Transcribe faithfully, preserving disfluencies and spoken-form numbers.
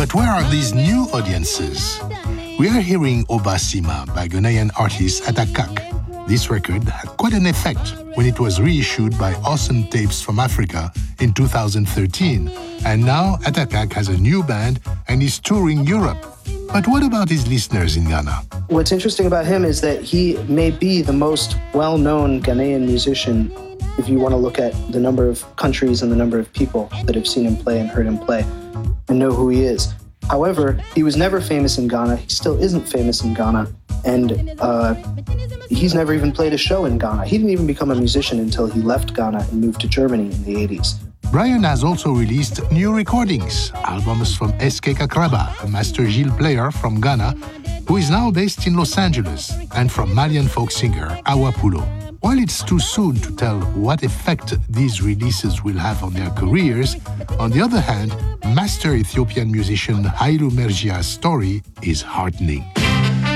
But where are these new audiences? We are hearing Obasima by Ghanaian artist Atakak. This record had quite an effect when it was reissued by Awesome Tapes from Africa in two thousand thirteen. And now Atakak has a new band and is touring Europe. But what about his listeners in Ghana? What's interesting about him is that he may be the most well-known Ghanaian musician if you want to look at the number of countries and the number of people that have seen him play and heard him play and know who he is. However, he was never famous in Ghana. He still isn't famous in Ghana. And uh, he's never even played a show in Ghana. He didn't even become a musician until he left Ghana and moved to Germany in the eighties. Brian has also released new recordings, albums from S K Kakraba, a Master Gil player from Ghana, who is now based in Los Angeles, and from Malian folk singer Awa Pulo. While it's too soon to tell what effect these releases will have on their careers, on the other hand, Master Ethiopian musician Hailu Mergia's story is heartening.